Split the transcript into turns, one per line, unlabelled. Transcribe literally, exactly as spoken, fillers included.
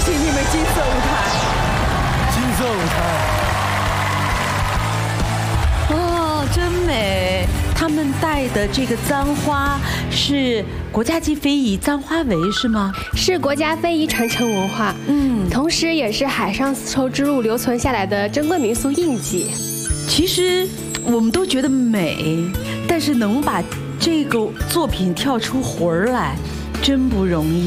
喜你们金色舞台。
金色舞台，
哦，真美！他们带的这个簪花是国家级非遗簪花围是吗？
是国家非遗传承文化，嗯，同时也是海上丝绸之路留存下来的珍贵民俗印记。
其实我们都觉得美，但是能把这个作品跳出魂儿来，真不容易。